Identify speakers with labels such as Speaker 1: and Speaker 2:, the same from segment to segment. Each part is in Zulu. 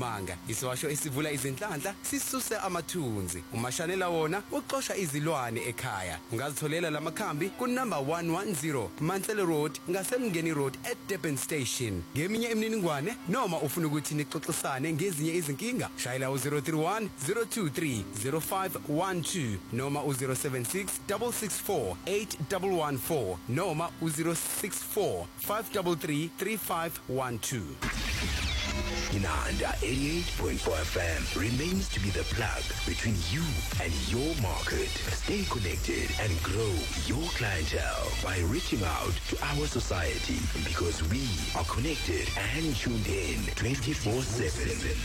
Speaker 1: manga. Isiwasho esivula izinhlanhla sisuse amathunzi. Umashanela wona uqosha izilwane ekhaya. Ungazitholela lamakhambi ku number 110 Mansell Road ngasemngeni Road at Durban Station. Ngeminye imininingwane noma ufuna ukuthi nixoxisane ngezinye izinkinga, shayela u031 023 0512 noma u076 664 8114 noma u064 533 3512.
Speaker 2: Inanda 88.4 FM remains to be the plug between you and your market. Stay connected and grow your clientele by reaching out to our society, because we are connected and tuned in 24/7.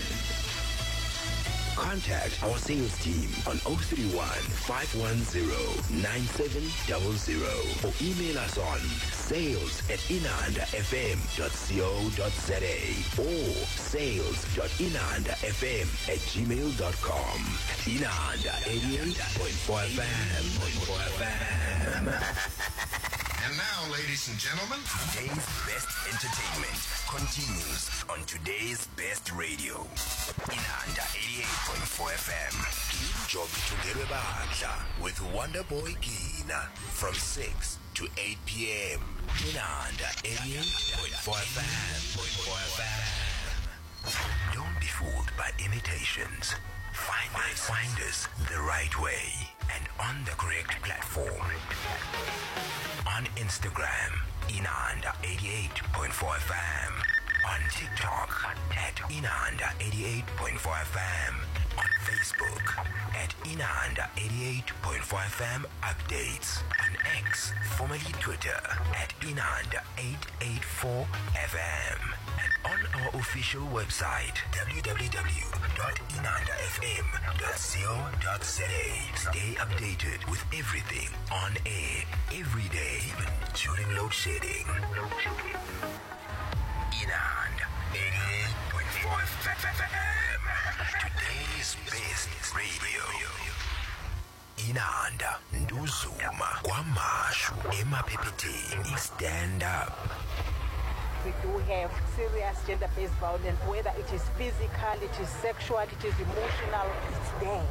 Speaker 2: Contact our sales team on 031 510 9700 or email us on sales@inandafm.co.za or sales.inandafm@gmail.com. Inanda 88.4 FM.
Speaker 3: And now, ladies and gentlemen,
Speaker 2: today's best entertainment continues on today's best radio. Inanda 88.4 FM. Job together with Wonderboy Gina from 6 to 8 p.m. Inanda 88.4 FM. Don't be fooled by imitations. Find us the right way and on the correct platform. On Instagram, Inanda 88.4 FM. On TikTok, at Inanda 88.4 FM. On Facebook, at Inanda 88.4 FM Updates. On X, formerly Twitter, at Inanda 884 FM. And on our official website, www.inandafm.co.za. Stay updated with everything on air, every day, even during load shedding. Inanda 88.4 FM. Today's best radio. Inanda Nduzuma Kwamashu Emaphepheteni. Stand up.
Speaker 4: We do have serious gender-based violence, whether it is physical, it is sexual, it is emotional, it's there.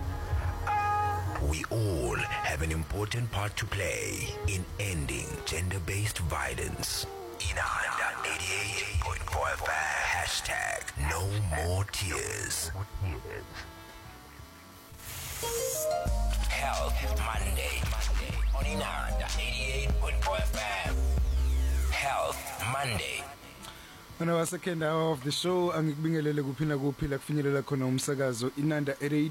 Speaker 2: We all have an important part to play in ending gender-based violence. Inanda 88.4 FM. Hashtag no more tears. Health Monday on Inanda 88.4 FM. Health Monday.
Speaker 5: Our second hour of the show, angikubingelele kuphina kuphila kufinyelela khona umsakazo Inanda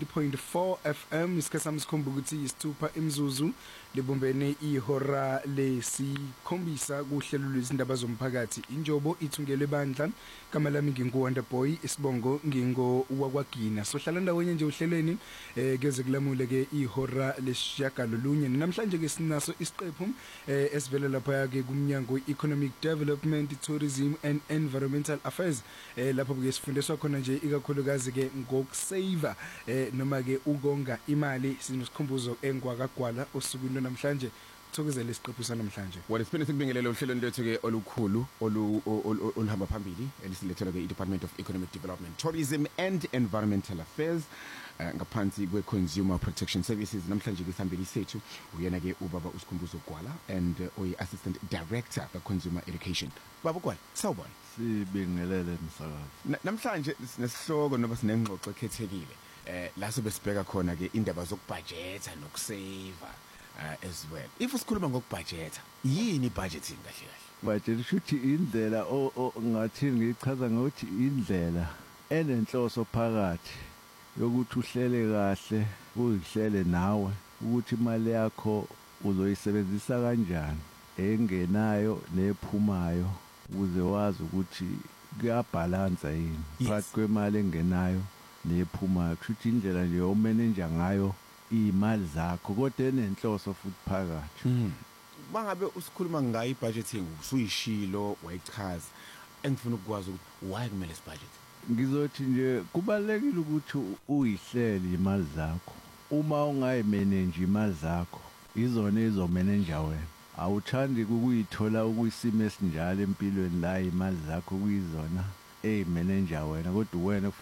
Speaker 5: 88.4 FM. Isikhathi sikhomba ukuthi isithupha imzuzu libumbene ihora lesikhombisa kuhlelo lwezindaba zomphakathi. Injobo ithungelwe bandla, kama lami nginguWonderboy, isibongo ngingo wakwagina. So hlala ndawonye nje uhlelweni keze kulamule ke ihora lesishagalolunye. Namhlanje ke sinaso isiqephu esivela lapha ke kumnyango Economic Development, Tourism and Environmental Affairs. Lapho ke sifundiswa khona nje ikakhulukazi ke ngokusave noma ke ukonga imali. Sinosikhumbuzo engwakagwala osukwini namhlanje. Thokozela isiqephu sanamhlanje.
Speaker 6: Walisiphinda sikubingelele uhlelo lethu ke olukhulu oluhamba phambili elisilethela ke iDepartment of Economic Development, Tourism and Environmental Affairs ngaphansi kwe-Consumer Protection Services. Namhlanje ke sihambeli sethu uyena ke ubaba uSikhumbuzo Gwala and uyi-Assistant Director ka-Consumer Education. Baba Gwala, sawubona.
Speaker 7: Sibingelele msakazi.
Speaker 6: Namhlanje sinesihloko noba sinengxoxo ekhethekile la sobe sibheka khona ke indaba zokubudgeta nokusave as well. If usikhuluma ngokubudgeta, yini budgeting kahle kahle?
Speaker 7: Budget shuthi indlela ngathi ngichaza ngokuthi indlela enenhloso phakathi yokuthi uhlele kahle, uyihlele nawe ukuthi imali yakho uzoyisebenzisa kanjani, engenayo nephumayo, ukuze wazi ukuthi kuyabalance yini phakathi kwemali engenayo nephumayo. Kushuthi indlela nje omanage ngayo imali zakho kodwa enenhloso futhi phakathi.
Speaker 6: Mangabe usikhuluma ngayo ibudgeting usuyishilo wayichaza, engifuna ukwazi ukuthi why kumele sibudget.
Speaker 7: Ngizothi nje kubalekile ukuthi uyihlele imali zakho. Uma ungayimanage imali zakho, izona ezomanage wena. Awuthandi ukuyithola ukuyisimo esinjalo empilweni la imali zakho kuyizona eyimanage wena, kodwa wena